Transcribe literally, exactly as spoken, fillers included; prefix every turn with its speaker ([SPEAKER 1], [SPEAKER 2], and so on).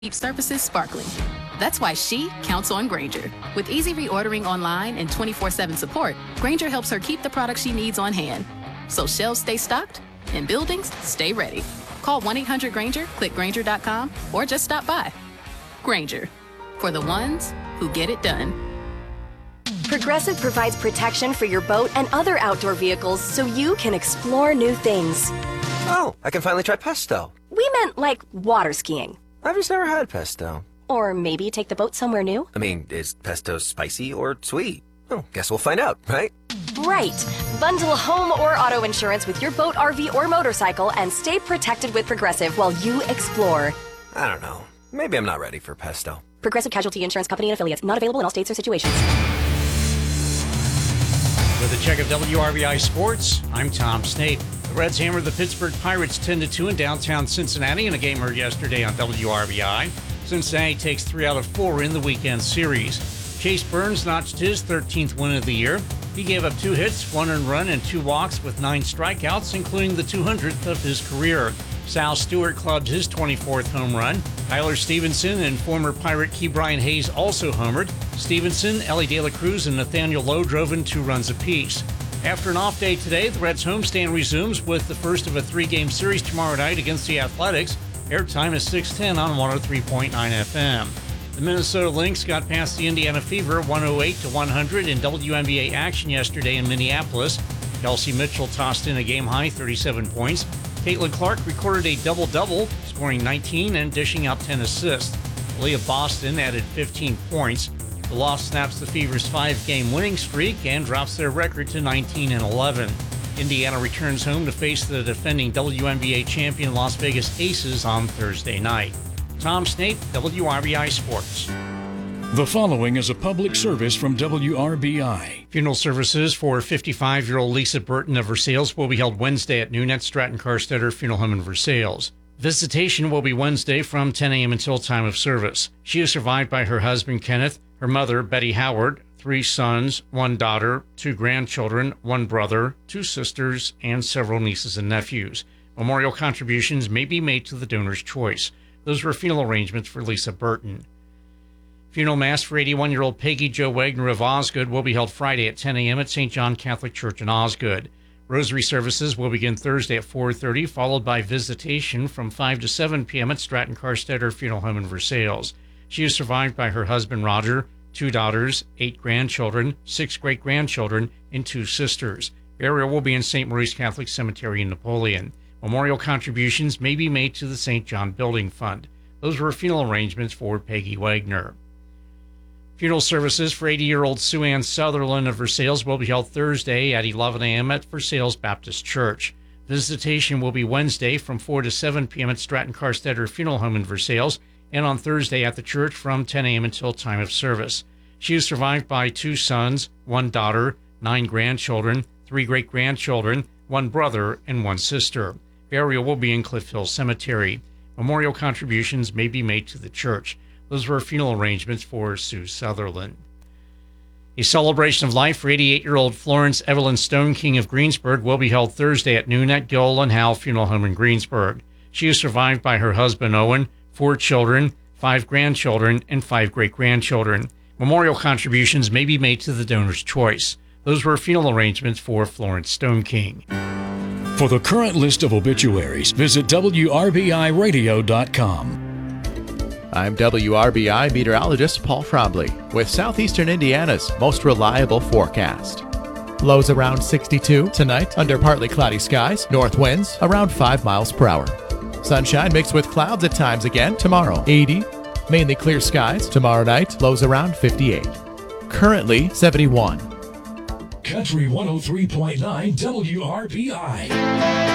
[SPEAKER 1] keep surfaces sparkling. That's why she counts on Grainger. With easy reordering online and twenty-four seven support, Grainger helps her keep the products she needs on hand. So shelves stay stocked and buildings stay ready. Call one eight hundred Grainger, click Grainger dot com, or just stop by. Grainger, for the ones who get it done.
[SPEAKER 2] Progressive provides protection for your boat and other outdoor vehicles so you can explore new things.
[SPEAKER 3] Oh, I can finally try pesto.
[SPEAKER 2] We meant like water skiing.
[SPEAKER 3] I've just never had pesto.
[SPEAKER 2] Or maybe take the boat somewhere new.
[SPEAKER 3] I mean, is pesto spicy or sweet? Oh, guess we'll find out, right?
[SPEAKER 2] Right. Bundle home or auto insurance with your boat, R V, or motorcycle and stay protected with Progressive while you explore.
[SPEAKER 3] I don't know. Maybe I'm not ready for pesto.
[SPEAKER 2] Progressive Casualty Insurance Company and affiliates. Not available in all states or situations.
[SPEAKER 4] With a check of W R B I Sports, I'm Tom Snape. The Reds hammered the Pittsburgh Pirates ten to two in downtown Cincinnati in a game heard yesterday on W R B I. Cincinnati takes three out of four in the weekend series. Chase Burns notched his thirteenth win of the year. He gave up two hits, one earned run, and two walks with nine strikeouts, including the two hundredth of his career. Sal Stewart clubbed his twenty-fourth home run. Tyler Stevenson and former Pirate Key Brian Hayes also homered. Stevenson, Ellie De La Cruz, and Nathaniel Lowe drove in two runs apiece. After an off day today, the Reds homestand resumes with the first of a three-game series tomorrow night against the Athletics. Airtime is six ten on one oh three point nine F M. The Minnesota Lynx got past the Indiana Fever one oh eight to one hundred in W N B A action yesterday in Minneapolis. Kelsey Mitchell tossed in a game-high thirty-seven points. Caitlin Clark recorded a double-double, scoring nineteen and dishing out ten assists. Leah Boston added fifteen points. The loss snaps the Fever's five-game winning streak and drops their record to nineteen and eleven. Indiana returns home to face the defending W N B A champion Las Vegas Aces on Thursday night. Tom Snape, W R B I Sports.
[SPEAKER 5] The following is a public service from W R B I.
[SPEAKER 4] Funeral services for fifty-five-year-old Lisa Burton of Versailles will be held Wednesday at noon at Stratton Carstetter Funeral Home in Versailles. Visitation will be Wednesday from ten a.m. until time of service. She is survived by her husband, Kenneth, her mother, Betty Howard, three sons, one daughter, two grandchildren, one brother, two sisters, and several nieces and nephews. Memorial contributions may be made to the donor's choice. Those were funeral arrangements for Lisa Burton. Funeral Mass for eighty-one-year-old Peggy Jo Wagner of Osgood will be held Friday at ten a.m. at Saint John Catholic Church in Osgood. Rosary services will begin Thursday at four thirty, followed by visitation from five to seven p.m. at Stratton Carstetter Funeral Home in Versailles. She is survived by her husband, Roger, two daughters, eight grandchildren, six great-grandchildren, and two sisters. Burial will be in Saint Maurice Catholic Cemetery in Napoleon. Memorial contributions may be made to the Saint John Building Fund. Those were funeral arrangements for Peggy Wagner. Funeral services for eighty-year-old Sue Ann Sutherland of Versailles will be held Thursday at eleven a.m. at Versailles Baptist Church. Visitation will be Wednesday from four to seven p.m. at Stratton Carstetter Funeral Home in Versailles, and on Thursday at the church from ten a.m. until time of service. She is survived by two sons, one daughter, nine grandchildren, three great-grandchildren, one brother, and one sister. Burial will be in Cliff Hill Cemetery. Memorial contributions may be made to the church. Those were funeral arrangements for Sue Sutherland. A celebration of life for eighty-eight-year-old Florence Evelyn Stone King of Greensburg will be held Thursday at noon at Gill and Howell Funeral Home in Greensburg. She is survived by her husband Owen, four children, five grandchildren, and five great-grandchildren. Memorial contributions may be made to the donor's choice. Those were funeral arrangements for Florence Stone King.
[SPEAKER 5] For the current list of obituaries, visit W R B I radio dot com.
[SPEAKER 6] I'm W R B I meteorologist Paul Frobley with Southeastern Indiana's most reliable forecast. Lows around sixty-two tonight under partly cloudy skies, north winds around five miles per hour. Sunshine mixed with clouds at times again tomorrow, eighty. Mainly clear skies tomorrow night, lows around fifty-eight. Currently seventy-one.
[SPEAKER 5] Country one oh three point nine W R B I.